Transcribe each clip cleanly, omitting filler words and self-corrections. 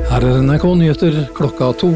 Her NRK Nyheter klokka 2.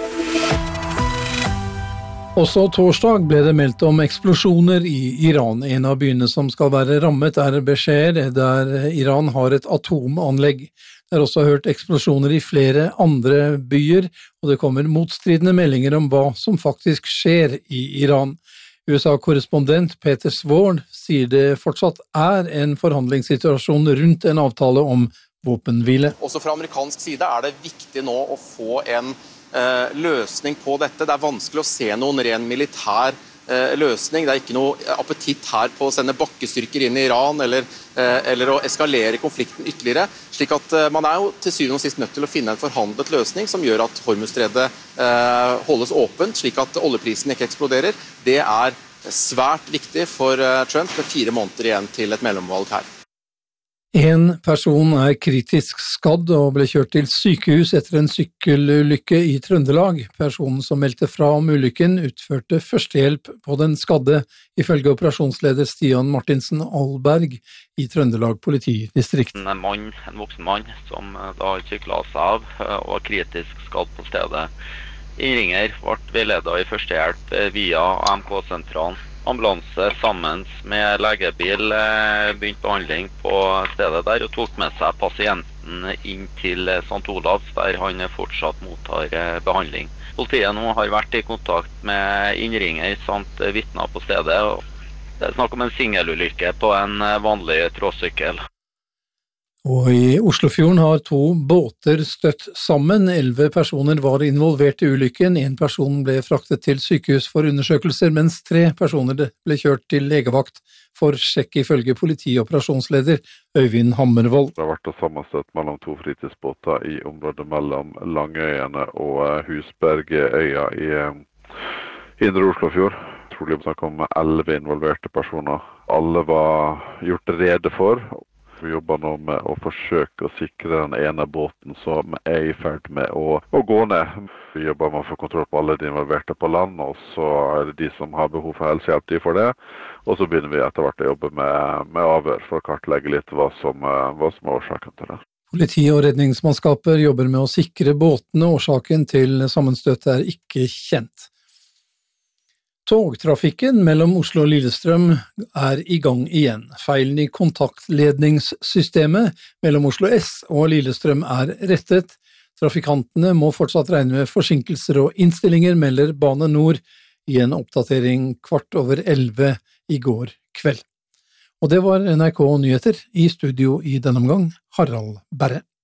Også torsdag ble det meldt om eksplosjoner i Iran. En av byene som skal være rammet Besher, der Iran har et atomanlegg. Det er også hørt eksplosjoner i flere andre byer, og det kommer motstridende meldinger om hva som faktisk skjer i Iran. USA-korrespondent Peter Svord sier det fortsatt er en forhandlingssituasjon rundt en avtale om våpenhvile. Også fra amerikansk side er det viktig nå å få en løsning på dette. Det er vanskelig å se noen ren militær løsning. Det er ikke noe appetitt her på å sende bakkestyrker inn i Iran eller å eskalere konflikten ytterligere. Slik at man er jo til syvende og sist nødt til å finne en forhandlet løsning som gjør at Hormuzstredet holdes åpent, slik at oljeprisen ikke eksploderer. Det er svært viktig for Trump med 4 måneder igjen til et mellomvalg her. En person er kritisk skadd og ble kjørt til sykehus etter en sykkelulykke i Trøndelag. Personen som meldte fra om ulykken utførte førstehjelp på den skadde, ifølge operasjonsleder Stian Martinsen Alberg i Trøndelag politidistrikt. En voksen mann som da syklet seg av og var kritisk skadd på stedet. Innringer ble veiledet i førstehjelp via AMK-sentralen. Ambulanse sammen med legebil begynte behandling på stedet der og tok med seg pasienten inn til St. Olavs, der han fortsatt mottar behandling. Politiet nå har vært i kontakt med innringer samt vitner på stedet. Det er snakk om en singelulykke på en vanlig tråsykkel. Og i Oslofjorden har 2 båter støtt sammen. 11 personer var involvert i ulykken. 1 person ble fraktet til sykehus for undersøkelser, mens 3 personer ble kjørt til legevakt for sjekk, ifølge politioperasjonsleder Øyvind Hammervold. Det har vært sammenstøtt mellom 2 fritidsbåter i området mellom Langøyene og Husbergøya i Indre Oslofjord. Trolig snakk om 11 involverte personer. Alle var gjort rede for. Vi jobber nå med å forsøke å sikre den ene båten som er i ferd med å gå ned. Vi jobber med å få kontroll på alle de involverte på land, og så er det de som har behov for helsehjelp, de får det. Og så begynner vi etter hvert å jobbe med avhør for å kartlegge litt hva som er årsaken til det. Politi og redningsmannskaper jobber med å sikre båtene. Årsaken til sammenstøtet er ikke kjent. Togtrafikken mellom Oslo og Lillestrøm er i gang igjen. Feilen i kontaktledningssystemet mellom Oslo S og Lillestrøm er rettet. Trafikantene må fortsatt regne med forsinkelser og innstillinger, melder Bane Nor i en oppdatering 11:15 i går kveld. Og det var NRK Nyheter. I studio i denne omgang, Harald Berre.